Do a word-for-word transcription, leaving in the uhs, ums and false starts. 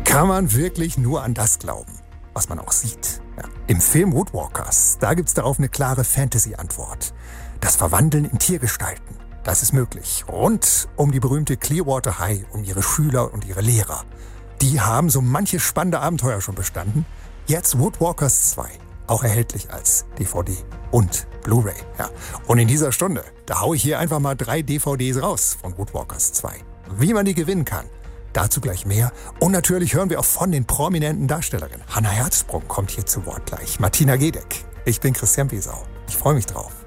kann man wirklich nur an das glauben, was man auch sieht. Ja. Im Film Woodwalkers, da gibt's darauf eine klare Fantasy-Antwort. Das Verwandeln in Tiergestalten, das ist möglich. Rund um die berühmte Clearwater High, um ihre Schüler und ihre Lehrer. Die haben so manche spannende Abenteuer schon bestanden. Jetzt Woodwalkers zwei, auch erhältlich als D V D und Blu-ray. Ja. Und in dieser Stunde, da hau ich hier einfach mal drei D V Ds raus von Woodwalkers zwei. Wie man die gewinnen kann, dazu gleich mehr. Und natürlich hören wir auch von den prominenten Darstellerinnen. Hannah Herzsprung kommt hier zu Wort gleich. Martina Gedeck. Ich bin Christian Besau. Ich freue mich drauf.